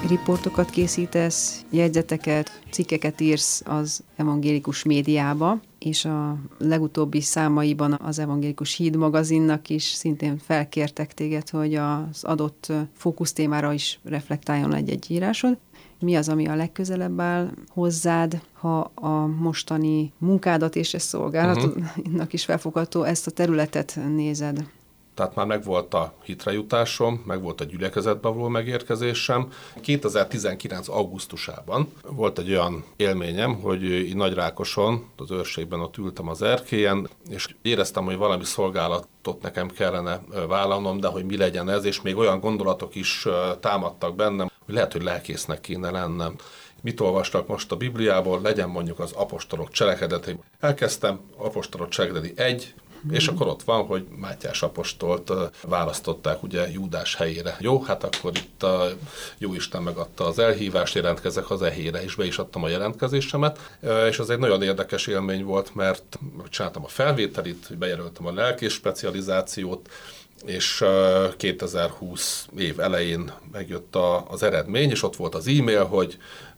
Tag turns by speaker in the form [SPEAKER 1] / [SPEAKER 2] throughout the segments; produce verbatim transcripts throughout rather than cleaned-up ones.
[SPEAKER 1] riportokat készítesz, jegyzeteket, cikkeket írsz az evangélikus médiába, és a legutóbbi számaiban az Evangélikus Híd magazinnak is szintén felkértek téged, hogy az adott fókusztémára is reflektáljon egy-egy írásod. Mi az, ami a legközelebb áll hozzád, ha a mostani munkádat és ezt szolgálatodnak uh-huh. is felfogható, ezt a területet nézed?
[SPEAKER 2] Tehát már megvolt a hitre jutásom, megvolt a gyülekezetbe való megérkezésem. kétezer-tizenkilenc. augusztusában volt egy olyan élményem, hogy így Nagyrákoson, az őrségben ott ültem az erkélyen, és éreztem, hogy valami szolgálatot nekem kellene vállalnom, de hogy mi legyen ez, és még olyan gondolatok is támadtak bennem, hogy lehet, hogy lelkésznek kéne lennem. Mit olvastak most a Bibliából? Legyen mondjuk az apostolok cselekedetei. Elkezdtem, apostolok cselekedeti egy, és akkor ott van, hogy Mátyás apostolt választották ugye Júdás helyére. Jó, hát akkor itt a Jóisten megadta az elhívást, jelentkezek az ehére, és be is adtam a jelentkezésemet. És az egy nagyon érdekes élmény volt, mert csináltam a felvételit, bejelöltem a lelkész specializációt, és kétezer-húsz év elején megjött a, az eredmény, és ott volt az e-mail, hogy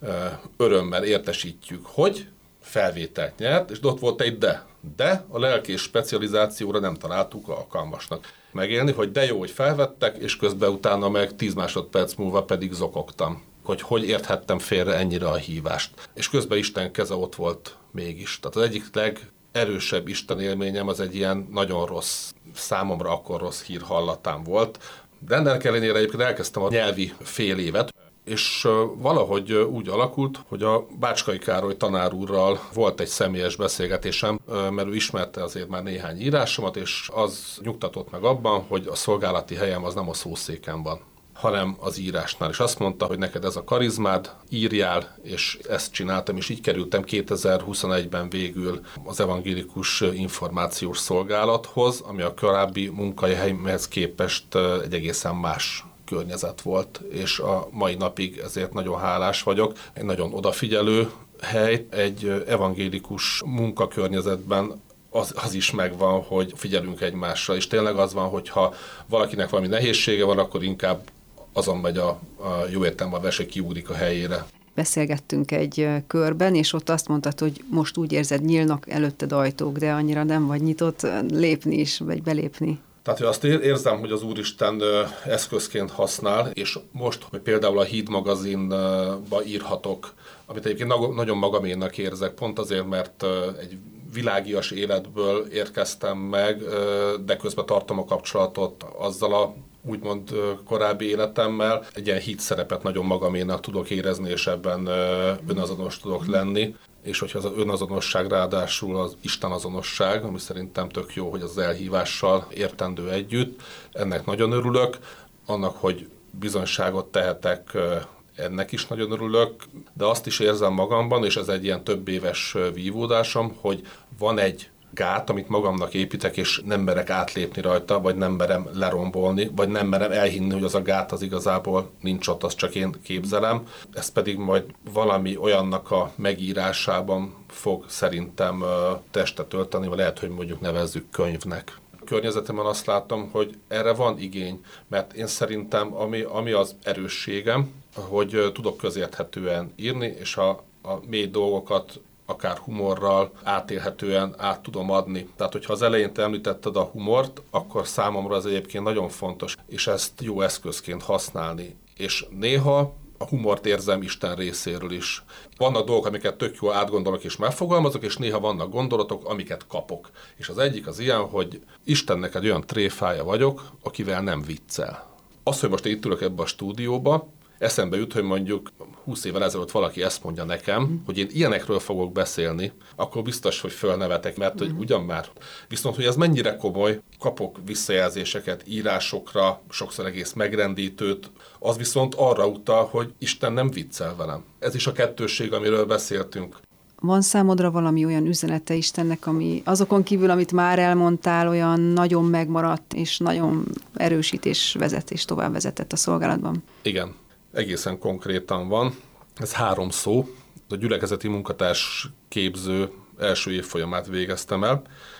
[SPEAKER 2] örömmel értesítjük, hogy felvételt nyert, és ott volt egy de. De a lelkész specializációra nem találtuk alkalmasnak megélni, hogy de jó, hogy felvettek, és közben utána meg tíz másodperc múlva pedig zokogtam, hogy hogy érthettem félre ennyire a hívást. És közben Isten keze ott volt mégis. Tehát az egyik legerősebb Isten élményem az egy ilyen nagyon rossz, számomra akkor rossz hír hallatán volt. De ennek ellenére egyébként elkezdtem a nyelvi fél évet, és valahogy úgy alakult, hogy a Bácskai Károly tanár úrral volt egy személyes beszélgetésem, mert ő ismerte azért már néhány írásomat, és az nyugtatott meg abban, hogy a szolgálati helyem az nem a szószéken van, hanem az írásnál. És azt mondta, hogy neked ez a karizmád, írjál, és ezt csináltam, és így kerültem kétezer-huszonegyben végül az Evangélikus Információs Szolgálathoz, ami a korábbi munkahelyemhez képest egy egészen más környezet volt, és a mai napig ezért nagyon hálás vagyok. Egy nagyon odafigyelő hely, egy evangélikus munkakörnyezetben az, az is megvan, hogy figyelünk egymásra, és tényleg az van, hogyha valakinek valami nehézsége van, akkor inkább azon megy a, a jó értelemben a verseny, kiugrik a helyére.
[SPEAKER 1] Beszélgettünk egy körben, és ott azt mondtad, hogy most úgy érzed, nyílnak előtted ajtók, de annyira nem vagy nyitott lépni is, vagy belépni.
[SPEAKER 2] Tehát, hogy azt érzem, hogy az Úristen eszközként használ, és most, hogy például a Híd magazinba írhatok, amit egyébként nagyon magaménak érzek, pont azért, mert egy világias életből érkeztem meg, de közben tartom a kapcsolatot azzal a úgymond korábbi életemmel. Egy ilyen híd szerepet nagyon magaménak tudok érezni, és ebben önazonos tudok lenni. És hogyha az önazonosság ráadásul az Isten azonosság, ami szerintem tök jó, hogy az elhívással értendő együtt, ennek nagyon örülök. Annak, hogy bizonyságot tehetek, ennek is nagyon örülök, de azt is érzem magamban, és ez egy ilyen több éves vívódásom, hogy van egy gát, amit magamnak építek, és nem merek átlépni rajta, vagy nem merem lerombolni, vagy nem merem elhinni, hogy az a gát az igazából nincs ott, azt csak én képzelem. Ez pedig majd valami olyannak a megírásában fog szerintem testet ölteni, vagy lehet, hogy mondjuk nevezzük könyvnek. A környezetemben azt látom, hogy erre van igény, mert én szerintem, ami, ami az erősségem, hogy tudok közérthetően írni, és a, a mély dolgokat akár humorral átélhetően át tudom adni. Tehát, hogyha az elején te említetted a humort, akkor számomra az egyébként nagyon fontos, és ezt jó eszközként használni. És néha a humort érzem Isten részéről is. Vannak dolgok, amiket tök jól átgondolok és megfogalmazok, és néha vannak gondolatok, amiket kapok. És az egyik az ilyen, hogy Istennek egy olyan tréfája vagyok, akivel nem viccel. Az, hogy most itt ülök ebbe a stúdióba, eszembe jut, hogy mondjuk húsz évvel ezelőtt valaki ezt mondja nekem, mm. hogy én ilyenekről fogok beszélni, akkor biztos, hogy fölnevetek, mert hogy ugyan már. Viszont, hogy ez mennyire komoly, kapok visszajelzéseket írásokra, sokszor egész megrendítőt, az viszont arra utal, hogy Isten nem viccel velem. Ez is a kettősség, amiről beszéltünk.
[SPEAKER 1] Van számodra valami olyan üzenete Istennek, ami azokon kívül, amit már elmondtál, olyan nagyon megmaradt, és nagyon erősít és vezet, és tovább vezetett a szolgálatban?
[SPEAKER 2] Igen. Egészen konkrétan van. Ez három szó. A gyülekezeti munkatárs képző első évfolyamát végeztem el,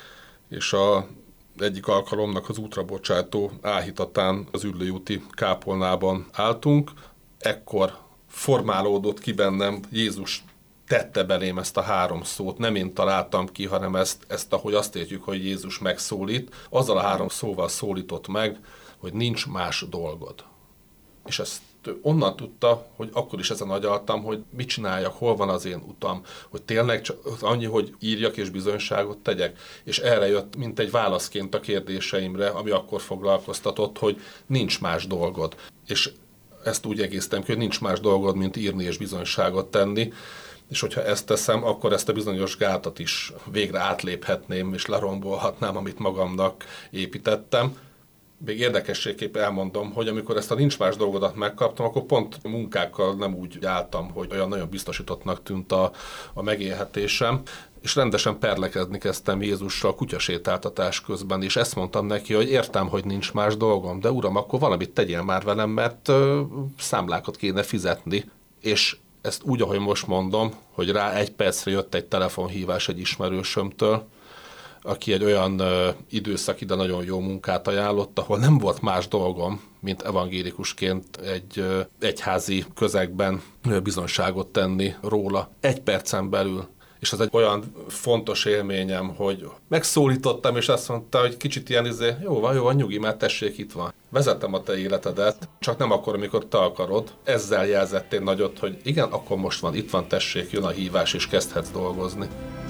[SPEAKER 2] és a egyik alkalomnak az útrabocsátó áhítatán az Üllői úti kápolnában álltunk. Ekkor formálódott ki bennem, Jézus tette belém ezt a három szót, nem én találtam ki, hanem ezt, ezt ahogy azt értjük, hogy Jézus megszólít, azzal a három szóval szólított meg, hogy nincs más dolgod. És ezt onnan tudta, hogy akkor is ezen agyaltam, hogy mit csináljak, hol van az én utam, hogy tényleg csak annyi, hogy írjak és bizonyságot tegyek. És erre jött, mint egy válaszként a kérdéseimre, ami akkor foglalkoztatott, hogy nincs más dolgod. És ezt úgy egésztem ki, hogy nincs más dolgod, mint írni és bizonyságot tenni. És hogyha ezt teszem, akkor ezt a bizonyos gátat is végre átléphetném, és lerombolhatnám, amit magamnak építettem. Még érdekességképp elmondom, hogy amikor ezt a nincs más dolgodat megkaptam, akkor pont munkákkal nem úgy álltam, hogy olyan nagyon biztosítottnak tűnt a, a megélhetésem, és rendesen perlekezni kezdtem Jézussal kutyasétáltatás közben, és ezt mondtam neki, hogy értem, hogy nincs más dolgom, de uram, akkor valamit tegyél már velem, mert ö, számlákat kéne fizetni. És ezt úgy, ahogy most mondom, hogy rá egy percre jött egy telefonhívás egy ismerősömtől, aki egy olyan ö, időszak ide nagyon jó munkát ajánlott, ahol nem volt más dolgom, mint evangélikusként egy ö, egyházi közegben ö, bizonyságot tenni róla. Egy percen belül. És ez egy olyan fontos élményem, hogy megszólítottam, és azt mondta, hogy kicsit ilyen izé, jó van, jó van, nyugi, mert tessék, itt van. Vezetem a te életedet, csak nem akkor, amikor te akarod. Ezzel jelzettél nagyot, hogy igen, akkor most van, itt van, tessék, jön a hívás, és kezdhetsz dolgozni.